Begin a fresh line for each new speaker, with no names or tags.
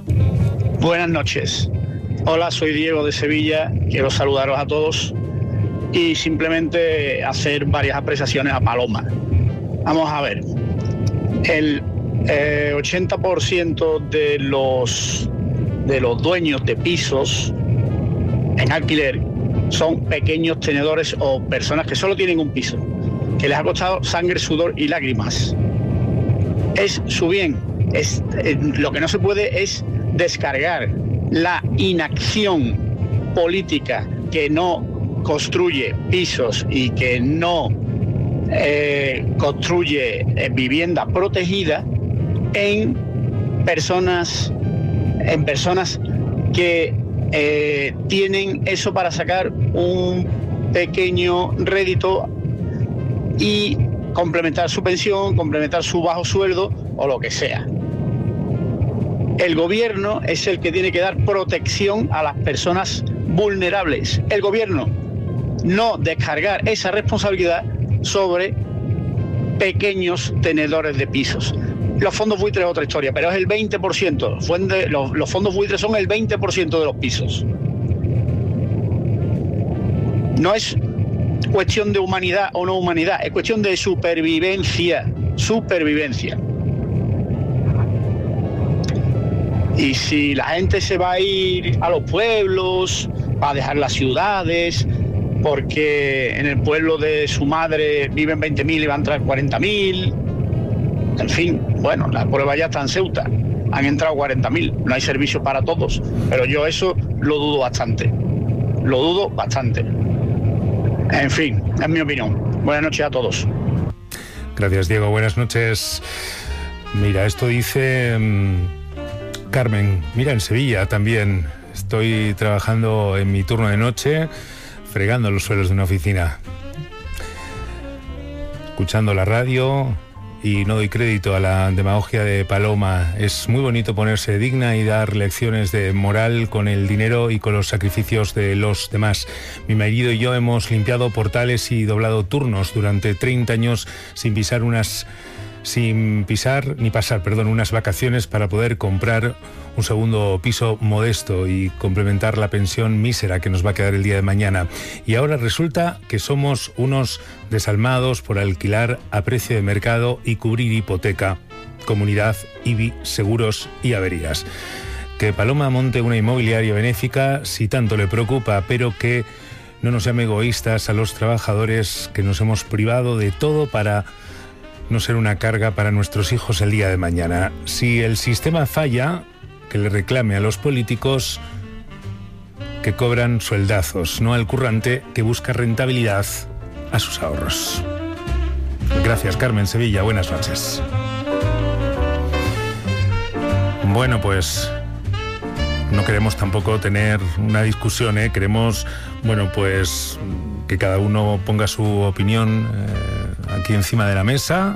Buenas noches. Hola, soy Diego de Sevilla. Quiero saludaros a todos y simplemente hacer varias apreciaciones a Paloma. Vamos a ver. El 80% de los dueños de pisos en alquiler son pequeños tenedores o personas que solo tienen un piso, que les ha costado sangre, sudor y lágrimas. Es su bien. Lo que no se puede es descargar la inacción política que no construye pisos y que no construye vivienda protegida en personas que tienen eso para sacar un pequeño rédito y complementar su pensión, complementar su bajo sueldo o lo que sea. El gobierno es el que tiene que dar protección a las personas vulnerables. El gobierno, no descargar esa responsabilidad sobre pequeños tenedores de pisos. Los fondos buitres es otra historia, pero es el 20%. Los fondos buitres son el 20% de los pisos. No es cuestión de humanidad o no humanidad, es cuestión de supervivencia. Supervivencia. Y si la gente se va a ir a los pueblos, va a dejar las ciudades, porque en el pueblo de su madre viven 20.000 y van a entrar 40.000. En fin, bueno, la prueba ya está en Ceuta. Han entrado 40.000. No hay servicios para todos. Pero yo eso lo dudo bastante. Lo dudo bastante. En fin, es mi opinión. Buenas noches a todos.
Gracias, Diego. Buenas noches. Mira, esto dice Carmen. Mira, en Sevilla también estoy trabajando en mi turno de noche, fregando los suelos de una oficina, escuchando la radio, y no doy crédito a la demagogia de Paloma. Es muy bonito ponerse digna y dar lecciones de moral con el dinero y con los sacrificios de los demás. Mi marido y yo hemos limpiado portales y doblado turnos durante 30 años sin pasar unas vacaciones para poder comprar un segundo piso modesto y complementar la pensión mísera que nos va a quedar el día de mañana. Y ahora resulta que somos unos desalmados por alquilar a precio de mercado y cubrir hipoteca, comunidad, IBI, seguros y averías. Que Paloma monte una inmobiliaria benéfica si tanto le preocupa, pero que no nos llame egoístas a los trabajadores que nos hemos privado de todo para no ser una carga para nuestros hijos el día de mañana. Si el sistema falla, que le reclame a los políticos que cobran sueldazos, no al currante que busca rentabilidad a sus ahorros. Gracias, Carmen, Sevilla. Buenas noches. Bueno, pues no queremos tampoco tener una discusión, ¿eh? Queremos, bueno, pues que cada uno ponga su opinión aquí encima de la mesa.